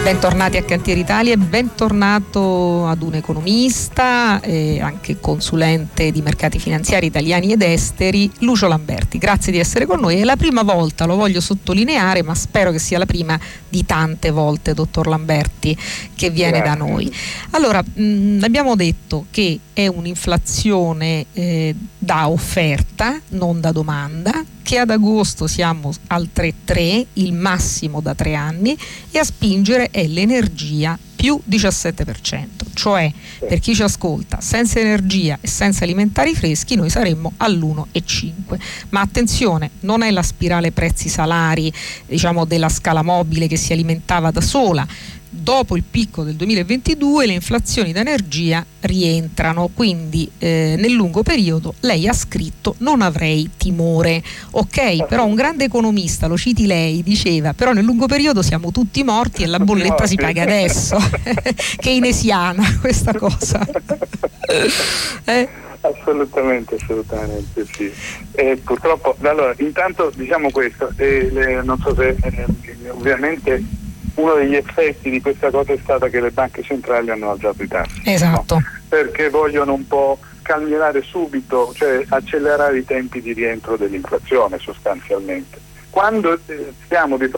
Bentornati a Cantieri Italia e bentornato ad un economista e anche consulente di mercati finanziari italiani ed esteri, Lucio Lamberti. Grazie di essere con noi. È la prima volta, lo voglio sottolineare, ma spero che sia la prima di tante volte, dottor Lamberti, che viene da noi. Allora, abbiamo detto che è un'inflazione da offerta, non da domanda, che ad agosto siamo al 3,3, il massimo da 3 anni, e a spingere è l'energia più 17%, cioè per chi ci ascolta, senza energia e senza alimentari freschi noi saremmo all'1,5. Ma attenzione, non è la spirale prezzi-salari, diciamo, della scala mobile che si alimentava da sola. Dopo il picco del 2022 le inflazioni d'energia rientrano, quindi nel lungo periodo lei ha scritto non avrei timore, ok, però un grande economista, lo citi lei, diceva però nel lungo periodo siamo tutti morti e la bolletta si paga adesso. Keynesiana questa cosa. Assolutamente sì. Purtroppo, allora, intanto diciamo questo, non so se ovviamente uno degli effetti di questa cosa è stata che le banche centrali hanno alzato i tassi. Esatto. No? Perché vogliono un po' calmierare subito, cioè accelerare i tempi di rientro dell'inflazione sostanzialmente. Quando siamo di fronte